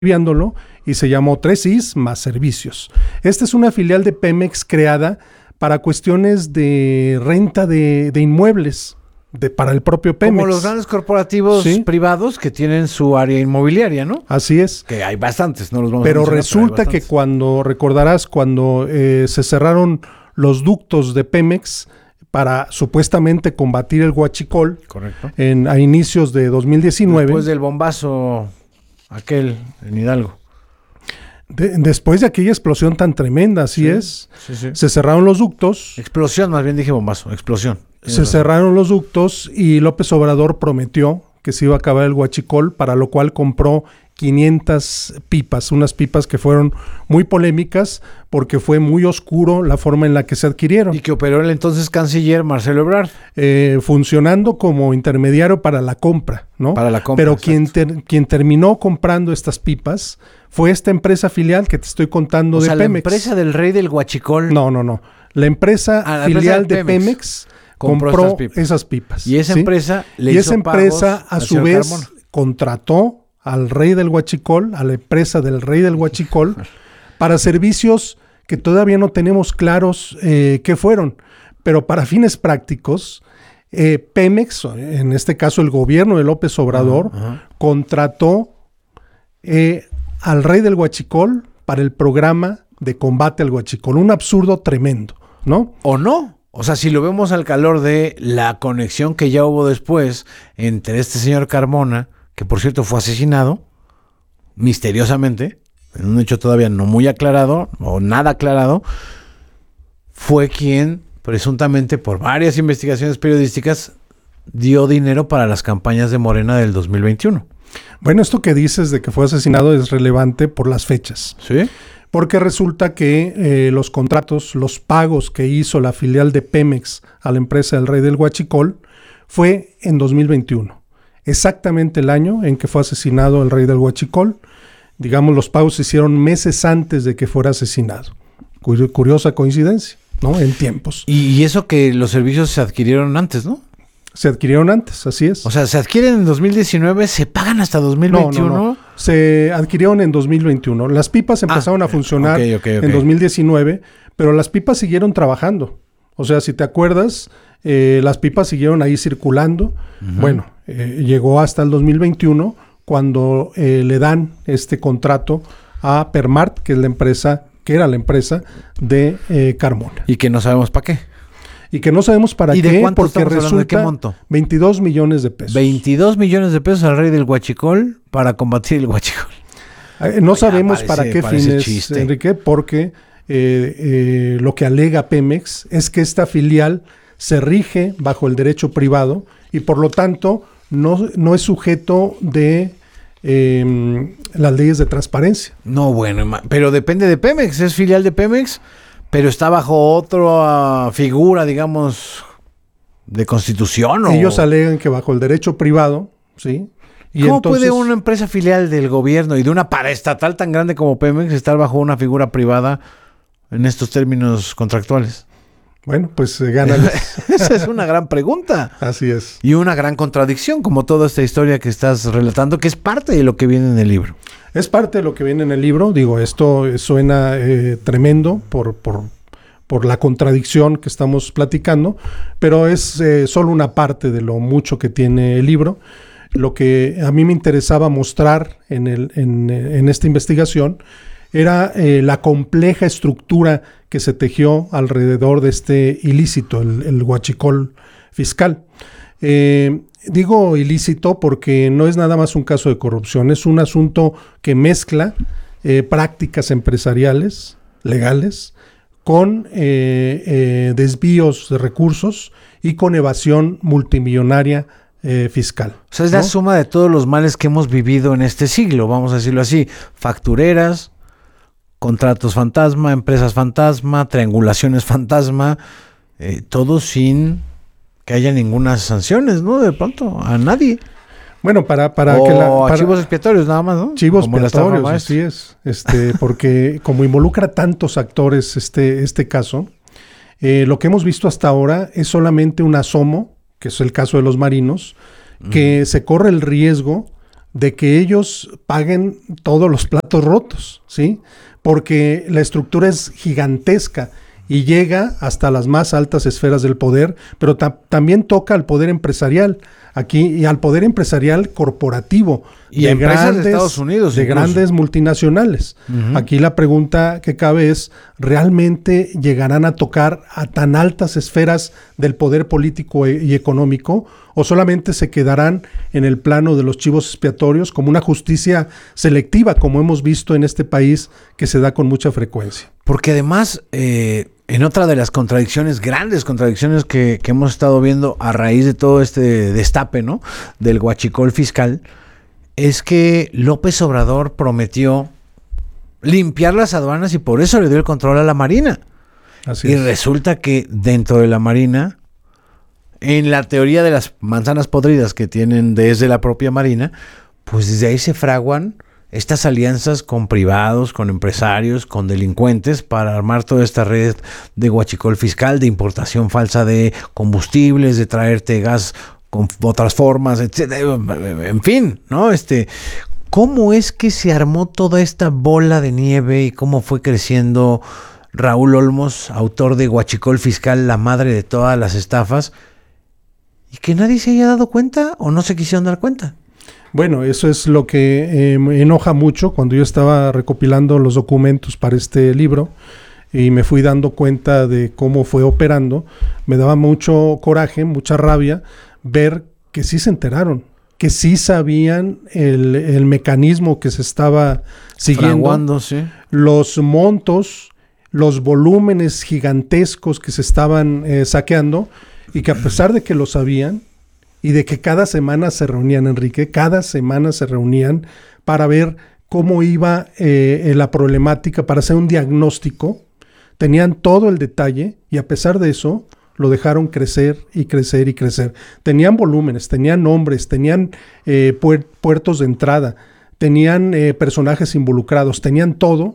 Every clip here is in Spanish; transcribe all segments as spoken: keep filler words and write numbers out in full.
viéndolo y se llamó tres Is más servicios. Esta es una filial de Pemex creada para cuestiones de renta de, de inmuebles de, para el propio Pemex. Como los grandes corporativos ¿sí? privados que tienen su área inmobiliaria, ¿no? Así es. Que hay bastantes, no los vamos pero a mencionar, resulta pero que cuando, recordarás, cuando eh, se cerraron los ductos de Pemex para supuestamente combatir el huachicol. Correcto. En, a inicios de dos mil diecinueve. Después del bombazo aquel en Hidalgo. De, después de aquella explosión tan tremenda, así sí, es, sí, sí. se cerraron los ductos. Explosión, más bien dije bombazo, explosión. Se cerraron los ductos y López Obrador prometió que se iba a acabar el huachicol, para lo cual compró quinientas pipas, unas pipas que fueron muy polémicas porque fue muy oscuro la forma en la que se adquirieron. Y que operó el entonces canciller Marcelo Ebrard. Eh, funcionando como intermediario para la compra, ¿no? Para la compra, Pero quien, ter, quien terminó comprando estas pipas fue esta empresa filial que te estoy contando o de sea, Pemex. La empresa del rey del huachicol. No, no, no. La empresa ah, la filial empresa de Pemex, Pemex compró, compró pipas. esas pipas. Y esa ¿sí? empresa le y hizo esa empresa pagos a su vez Carmona. contrató al rey del huachicol, a la empresa del rey del huachicol, para servicios que todavía no tenemos claros eh, qué fueron. Pero para fines prácticos, eh, Pemex, en este caso el gobierno de López Obrador, uh-huh, uh-huh. contrató eh, al rey del huachicol para el programa de combate al huachicol. Un absurdo tremendo, ¿no? ¿O no? O sea, si lo vemos al calor de la conexión que ya hubo después entre este señor Carmona, que por cierto fue asesinado misteriosamente, en un hecho todavía no muy aclarado o nada aclarado, fue quien presuntamente por varias investigaciones periodísticas dio dinero para las campañas de Morena del dos mil veintiuno. Bueno, esto que dices de que fue asesinado es relevante por las fechas. ¿Sí? Porque resulta que eh, los contratos, los pagos que hizo la filial de Pemex a la empresa del rey del huachicol fue en dos mil veintiuno. Exactamente el año en que fue asesinado el rey del huachicol. Digamos, los pagos se hicieron meses antes de que fuera asesinado. Curiosa coincidencia, ¿no? En tiempos. Y eso que los servicios se adquirieron antes, ¿no? Se adquirieron antes, así es. O sea, se adquieren en dos mil diecinueve, se pagan hasta dos mil veintiuno. No, no, no. Se adquirieron en dos mil veintiuno. Las pipas empezaron ah, a funcionar okay, okay, okay. en dos mil diecinueve, pero las pipas siguieron trabajando. O sea, si te acuerdas, eh, las pipas siguieron ahí circulando. Uh-huh. Bueno, eh, llegó hasta el dos mil veintiuno cuando eh, le dan este contrato a Permart, que es la empresa, que era la empresa de eh, Carmona. Y que no sabemos para qué. Y que no sabemos para ¿Y qué, de cuánto porque resulta de qué monto? veintidós millones de pesos. veintidós millones de pesos al rey del huachicol para combatir el huachicol. Eh, no Oye, sabemos parece, para qué fines, chiste. Enrique, porque eh, eh, lo que alega Pemex es que esta filial se rige bajo el derecho privado y por lo tanto no, no es sujeto de eh, las leyes de transparencia. No, bueno, pero depende de Pemex, es filial de Pemex. Pero está bajo otra figura, digamos, de constitución. ¿O? Ellos alegan que bajo el derecho privado, ¿sí? Y ¿Cómo entonces, puede una empresa filial del gobierno y de una paraestatal tan grande como Pemex estar bajo una figura privada en estos términos contractuales? Bueno, pues se gana. Esa es una gran pregunta. Así es. Y una gran contradicción, como toda esta historia que estás relatando, que es parte de lo que viene en el libro. Es parte de lo que viene en el libro. Digo, esto suena eh, tremendo por, por, por la contradicción que estamos platicando, pero es eh, solo una parte de lo mucho que tiene el libro. Lo que a mí me interesaba mostrar en, el, en, en esta investigación era eh, la compleja estructura que se tejió alrededor de este ilícito, el, el huachicol fiscal. Eh, digo ilícito porque no es nada más un caso de corrupción, es un asunto que mezcla eh, prácticas empresariales, legales, con eh, eh, desvíos de recursos y con evasión multimillonaria eh, fiscal. O sea, es ¿no? la suma de todos los males que hemos vivido en este siglo, vamos a decirlo así, factureras, contratos fantasma, empresas fantasma, triangulaciones fantasma, eh, todo sin que haya ninguna sanciones, ¿no? De pronto, a nadie. Bueno, para, para o que la... Para, chivos expiatorios nada más, ¿no? Chivos expiatorios, así es. Este, porque como involucra tantos actores este, este caso, eh, lo que hemos visto hasta ahora es solamente un asomo, que es el caso de los marinos, mm. que se corre el riesgo de que ellos paguen todos los platos rotos, ¿sí? Porque la estructura es gigantesca y llega hasta las más altas esferas del poder, pero ta- también toca al poder empresarial aquí y al poder empresarial corporativo y de empresas grandes, de Estados Unidos, de incluso. grandes multinacionales. Uh-huh. Aquí la pregunta que cabe es, ¿realmente llegarán a tocar a tan altas esferas del poder político e- y económico? ¿O solamente se quedarán en el plano de los chivos expiatorios como una justicia selectiva, como hemos visto en este país que se da con mucha frecuencia? Porque además, eh, en otra de las contradicciones, grandes contradicciones que, que hemos estado viendo a raíz de todo este destape, ¿no?, del huachicol fiscal, es que López Obrador prometió limpiar las aduanas y por eso le dio el control a la Marina. Así y es. Resulta que dentro de la Marina, en la teoría de las manzanas podridas que tienen desde la propia Marina, pues desde ahí se fraguan estas alianzas con privados, con empresarios, con delincuentes para armar toda esta red de huachicol fiscal, de importación falsa de combustibles, de traerte gas con otras formas, etcétera. En fin, ¿no? Este, ¿cómo es que se armó toda esta bola de nieve y cómo fue creciendo Raúl Olmos, autor de Huachicol Fiscal, la madre de todas las estafas, y que nadie se haya dado cuenta o no se quisieron dar cuenta? Bueno, eso es lo que eh, me enoja mucho cuando yo estaba recopilando los documentos para este libro y me fui dando cuenta de cómo fue operando. Me daba mucho coraje, mucha rabia ver que sí se enteraron, que sí sabían el, el mecanismo que se estaba siguiendo, Fraguando, sí. Los montos, los volúmenes gigantescos que se estaban eh, saqueando, y que a pesar de que lo sabían y de que cada semana se reunían, Enrique, cada semana se reunían para ver cómo iba eh, la problemática, para hacer un diagnóstico, tenían todo el detalle y a pesar de eso lo dejaron crecer y crecer y crecer. Tenían volúmenes, tenían nombres, tenían eh, puer- puertos de entrada, tenían eh, personajes involucrados, tenían todo.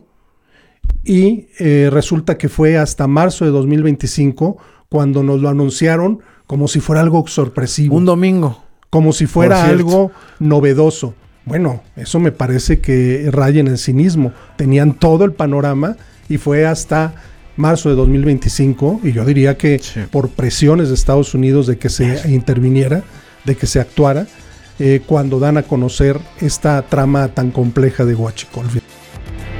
Y eh, resulta que fue hasta marzo de dos mil veinticinco cuando nos lo anunciaron como si fuera algo sorpresivo. Un domingo. Como si fuera algo novedoso. Bueno, eso me parece que raya en el cinismo. Tenían todo el panorama y fue hasta marzo de dos mil veinticinco, y yo diría que sí, por presiones de Estados Unidos de que se interviniera, de que se actuara, eh, cuando dan a conocer esta trama tan compleja de Huachicol.